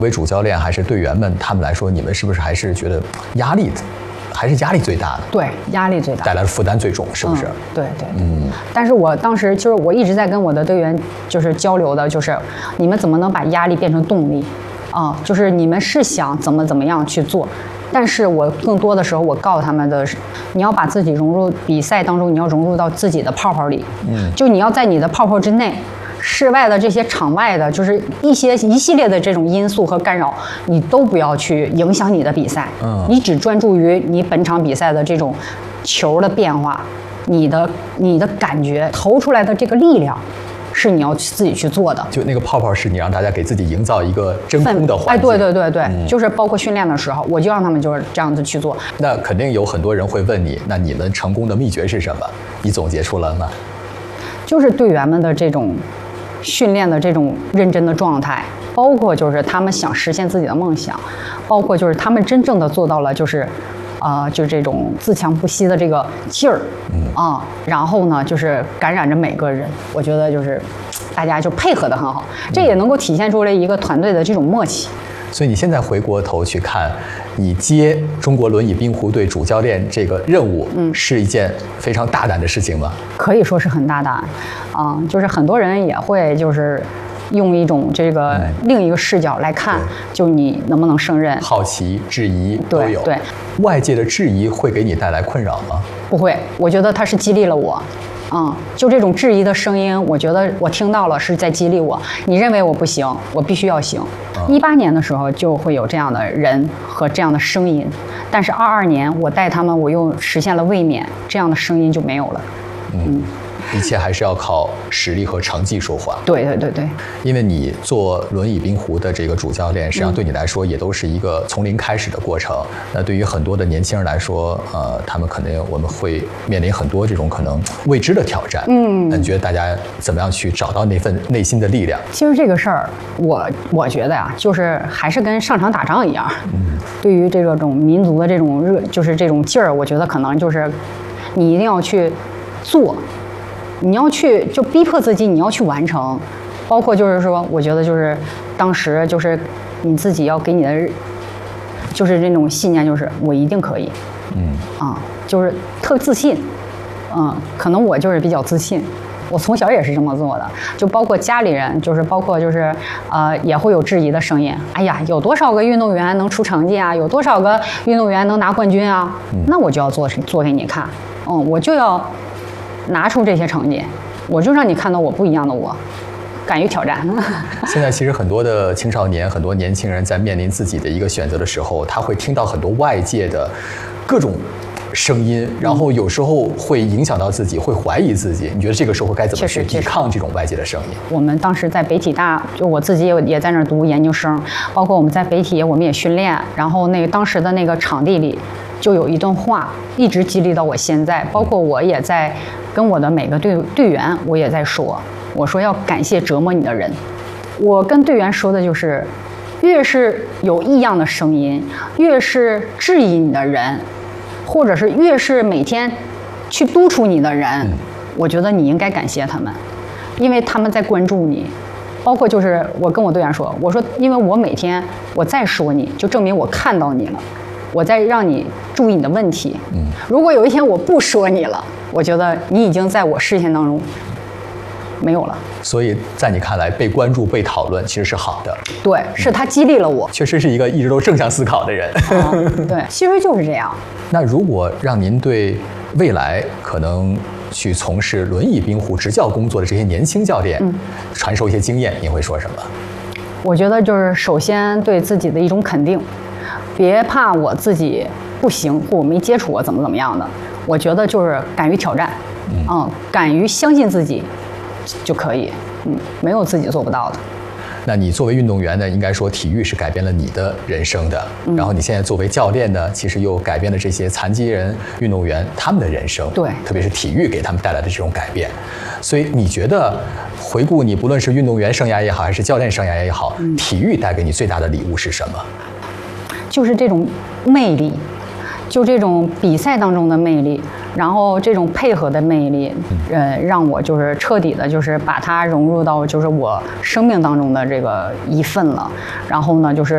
作为主教练还是队员们，他们来说，你们是不是还是觉得压力最大的？ 对，压力最大， 带来的负担最重，是不是？ 对。但是我当时就是我一直在跟我的队员就是交流的，就是你们怎么能把压力变成动力啊？就是你们是想怎么样去做，但是我更多的时候我告诉他们的是，你要把自己融入比赛当中，你要融入到自己的泡泡里，就你要在你的泡泡之内。室外的这些场外的，就是一系列的这种因素和干扰，你都不要去影响你的比赛。你只专注于你本场比赛的这种球的变化，你的感觉投出来的这个力量，是你要自己去做的。 就那个泡泡是你让大家给自己营造一个真空的环境。 对，就是包括训练的时候，我就让他们就是这样子去做。 那肯定有很多人会问你，那你们成功的秘诀是什么？你总结出来吗？ 就是队员们的这种训练的这种认真的状态，包括就是他们想实现自己的梦想，包括就是他们真正的做到了就是就这种自强不息的这个劲儿然后呢就是感染着每个人，我觉得就是大家就配合得很好，这也能够体现出来一个团队的这种默契。 所以你现在回过头去看，你接中国轮椅冰壶队主教练这个任务，是一件非常大胆的事情吗？ 可以说是很大胆，就是很多人也会就是用一种这个另一个视角来看，就你能不能胜任， 好奇、质疑都有。 对， 外界的质疑会给你带来困扰吗？ 不会，我觉得它是激励了我。就这种质疑的声音，我觉得我听到了，是在激励我。你认为我不行，我必须要行。18年的时候就会有这样的人和这样的声音，但是22年我带他们，我又实现了卫冕，这样的声音就没有了。 一切还是要靠实力和成绩说话。 对。 因为你做轮椅冰壶的这个主教练，实际上对你来说也都是一个从零开始的过程。那对于很多的年轻人来说，他们可能我们会面临很多这种可能未知的挑战。那你觉得大家怎么样去找到那份内心的力量？ 其实这个事儿，我觉得呀，就是还是跟上场打仗一样。对于这种民族的这种热，就是这种劲儿，我觉得可能就是你一定要去做。你要去就逼迫自己，你要去完成，包括就是说，我觉得就是当时就是你自己要给你的，就是那种信念，就是我一定可以，就是特自信，可能我就是比较自信，我从小也是这么做的，就包括家里人，就是包括就是也会有质疑的声音，哎呀，有多少个运动员能出成绩啊？有多少个运动员能拿冠军啊？那我就要做给你看，我就要拿出这些成绩，我就让你看到我不一样的我，敢于挑战。 现在其实很多的青少年、很多年轻人在面临自己的一个选择的时候，他会听到很多外界的各种声音，然后有时候会影响到自己，会怀疑自己。你觉得这个时候该怎么去抵抗这种外界的声音？ 我们当时在北体大，就我自己也在那儿读研究生，包括我们在北体我们也训练，然后那个当时的那个场地里就有一段话一直激励到我现在，包括我也在跟我的每个队员，我也在说，我说要感谢折磨你的人。我跟队员说的就是，越是有异样的声音，越是质疑你的人，或者是越是每天去督促你的人，我觉得你应该感谢他们，因为他们在关注你。包括就是我跟我队员说，我说因为我每天我再说你，就证明我看到你了，我在让你注意你的问题。如果有一天我不说你了，我觉得你已经在我视线当中没有了。 所以在你看来，被关注、被讨论其实是好的。 对，是他激励了我。 确实是一个一直都正向思考的人。 对，其实就是这样。 那如果让您对未来可能去从事轮椅冰壶执教工作的这些年轻教练，传授一些经验，您会说什么？ 我觉得就是首先对自己的一种肯定，别怕我自己不行或我没接触过怎么样的。我觉得就是敢于挑战，敢于相信自己就可以，没有自己做不到的。 那你作为运动员呢，应该说体育是改变了你的人生的，然后你现在作为教练呢，其实又改变了这些残疾人运动员他们的人生， 对， 特别是体育给他们带来的这种改变。所以你觉得回顾你不论是运动员生涯也好，还是教练生涯也好，体育带给你最大的礼物是什么？ 就是这种魅力，就这种比赛当中的魅力，然后这种配合的魅力，让我就是彻底的，就是把它融入到就是我生命当中的这个一份了。然后呢，就是